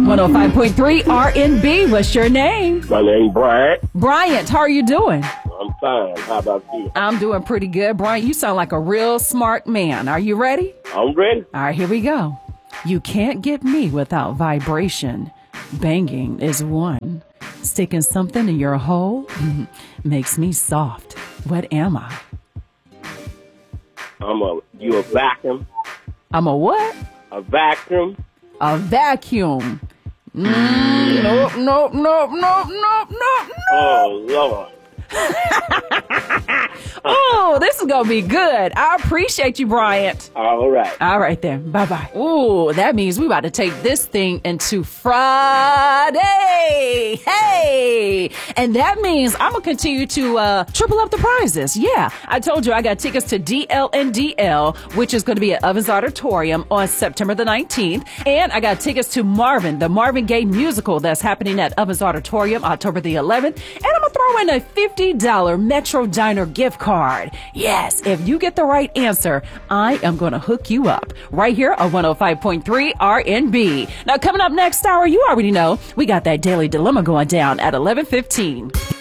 105.3 RNB. What's your name? My name's Bryant. Bryant, how are you doing? I'm fine. How about you? I'm doing pretty good. Bryant, you sound like a real smart man. Are you ready? I'm ready. All right, here we go. You can't get me without vibration. Banging is one. Sticking something in your hole makes me soft. What am I? You a vacuum? I'm a what? A vacuum? A vacuum. Nope. Oh, Lord. Oh, this is going to be good. I appreciate you, Bryant. All right. All right, then. Bye-bye. Ooh, that means we about to take this thing into Friday. Hey! And that means I'm going to continue to triple up the prizes. Yeah, I told you I got tickets to DL&DL, which is going to be at Ovens Auditorium on September the 19th. And I got tickets to Marvin, the Marvin Gaye musical that's happening at Ovens Auditorium October the 11th. And I'm going to throw in a $50 Metro Diner gift card. Yes, if you get the right answer, I am going to hook you up right here on 105.3 RNB. Now, coming up next hour, you already know we got that Daily Dilemma going down at 11:15.